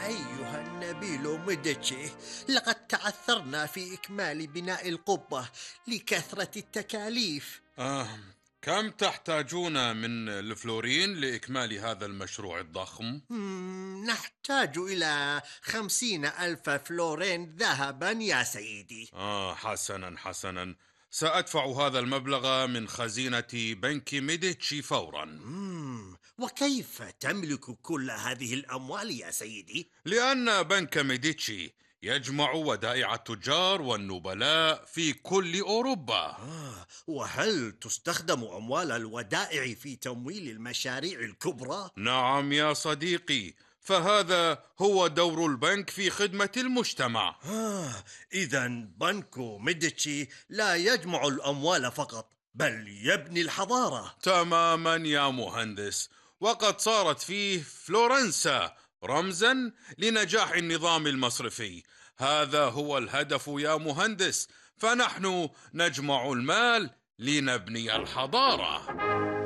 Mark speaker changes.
Speaker 1: أيها النبيل ميديتشي، لقد تعثرنا في إكمال بناء القبة لكثرة التكاليف.
Speaker 2: آه، كم تحتاجون من الفلورين لإكمال هذا المشروع الضخم؟
Speaker 1: نحتاج إلى 50,000 فلورين ذهبا يا سيدي.
Speaker 2: حسنا حسنا، سأدفع هذا المبلغ من خزينة بنك ميديتشي فورا.
Speaker 1: وكيف تملك كل هذه الأموال يا سيدي؟
Speaker 2: لأن بنك ميديتشي يجمع ودائع التجار والنبلاء في كل أوروبا.
Speaker 1: وهل تستخدم أموال الودائع في تمويل المشاريع الكبرى؟
Speaker 2: نعم يا صديقي، فهذا هو دور البنك في خدمة المجتمع.
Speaker 1: إذا بنك ميديتشي لا يجمع الأموال فقط، بل يبني الحضارة.
Speaker 2: تماما يا مهندس، وقد صارت فيه فلورنسا رمزا لنجاح النظام المصرفي. هذا هو الهدف يا مهندس، فنحن نجمع المال لنبني الحضارة.